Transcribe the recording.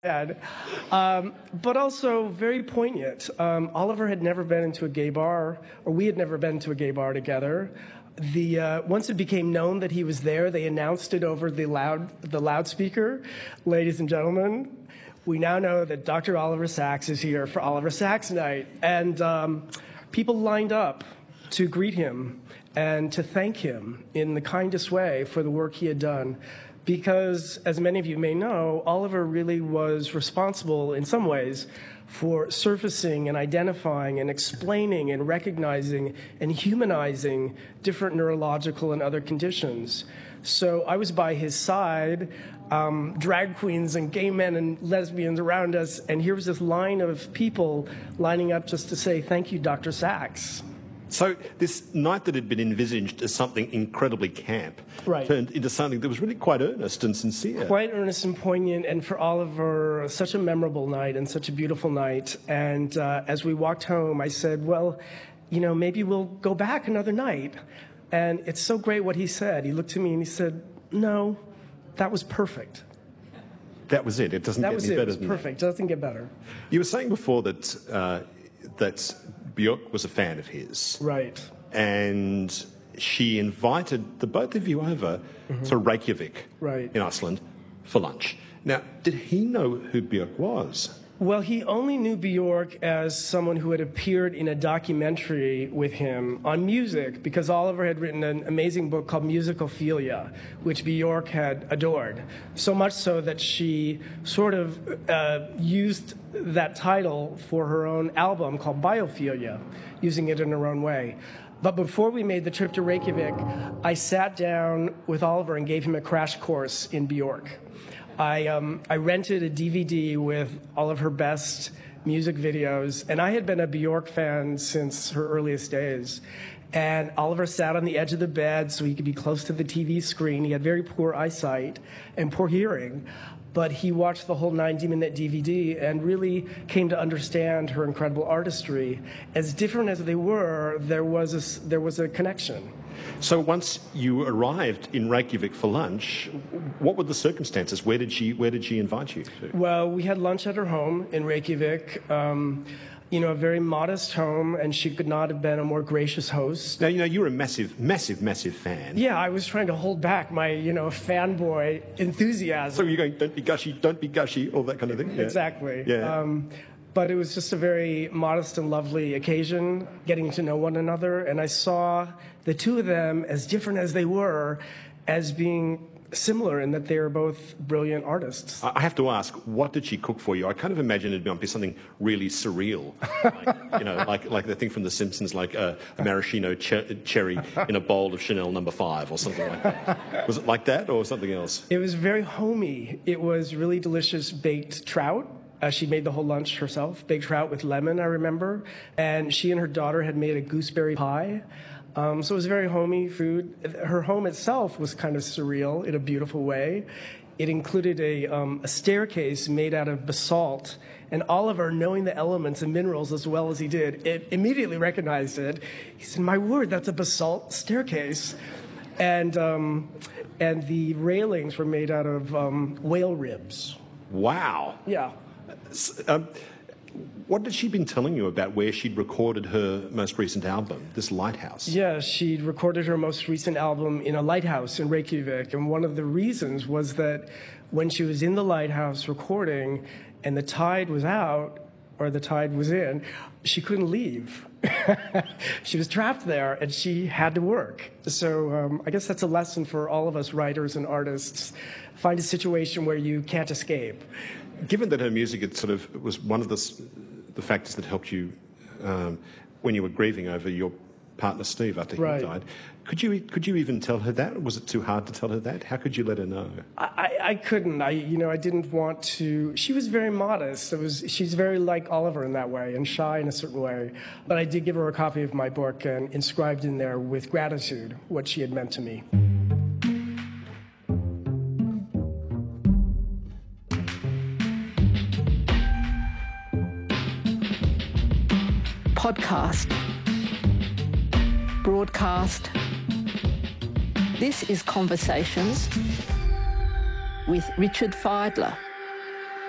Bad. But also very poignant. Oliver had never been into a gay bar, or we had never been to a gay bar together. Once it became known that he was there, they announced it over the loudspeaker. Ladies and gentlemen, we now know that Dr. Oliver Sacks is here for Oliver Sacks Night. And people lined up to greet him and to thank him in the kindest way for the work he had done. Because, as many of you may know, Oliver really was responsible in some ways for surfacing and identifying and explaining and recognizing and humanizing different neurological and other conditions. So I was by his side, drag queens and gay men and lesbians around us, and here was this line of people lining up just to say, "Thank you, Dr. Sacks." So this night that had been envisaged as something incredibly camp turned into something that was really quite earnest and sincere. Quite earnest and poignant, and for Oliver, such a memorable night and such a beautiful night. And as we walked home, I said, well, you know, maybe we'll go back another night. And it's so great what he said. He looked at me and he said, no, that was perfect. That was it. It doesn't get any better than that. It was perfect. It doesn't get better. You were saying before that that Björk was a fan of his. Right. And she invited the both of you over to Reykjavik in Iceland for lunch. Now, did he know who Björk was? Well, he only knew Björk as someone who had appeared in a documentary with him on music, because Oliver had written an amazing book called Musicophilia, which Björk had adored. So much so that she sort of used that title for her own album called Biophilia, using it in her own way. But before we made the trip to Reykjavik, I sat down with Oliver and gave him a crash course in Björk. I rented a DVD with all of her best music videos, and I had been a Björk fan since her earliest days. And Oliver sat on the edge of the bed so he could be close to the TV screen. He had very poor eyesight and poor hearing, but he watched the whole 90-minute DVD and really came to understand her incredible artistry. As different as they were, there was a connection. So once you arrived in Reykjavik for lunch, what were the circumstances? Where did she invite you to? Well, we had lunch at her home in Reykjavik. You know, a very modest home, and she could not have been a more gracious host. Now, you know, you're a massive fan. Yeah, I was trying to hold back my, fanboy enthusiasm. So you're going, don't be gushy, all that kind of thing? Yeah. Exactly. Yeah. But it was just a very modest and lovely occasion, getting to know one another, and I saw the two of them, as different as they were, as being similar in that they are both brilliant artists. I have to ask, what did she cook for you? I kind of imagine it'd be something really surreal, like the thing from The Simpsons, like a maraschino cherry in a bowl of Chanel No. 5 or something like that. Was it like that or something else? It was very homey. It was really delicious baked trout. She made the whole lunch herself, baked trout with lemon, I remember. And she and her daughter had made a gooseberry pie. So it was very homey food. Her home itself was kind of surreal in a beautiful way. It included a staircase made out of basalt. And Oliver, knowing the elements and minerals as well as he did, immediately recognized it. He said, "My word, that's a basalt staircase." And the railings were made out of whale ribs. Wow. Yeah. What had she been telling you about where she'd recorded her most recent album, this lighthouse? Yeah, she'd recorded her most recent album in a lighthouse in Reykjavik. And one of the reasons was that when she was in the lighthouse recording and the tide was out, or the tide was in, she couldn't leave. She was trapped there, and she had to work. So I guess that's a lesson for all of us writers and artists. Find a situation where you can't escape. Given that her music was one of the factors that helped you when you were grieving over your partner Steve after he died, could you even tell her that? Or was it too hard to tell her that? How could you let her know? I couldn't. I didn't want to. She was very modest. She's very like Oliver in that way, and shy in a certain way. But I did give her a copy of my book and inscribed in there with gratitude what she had meant to me. Podcast, broadcast. This is Conversations with Richard Fidler.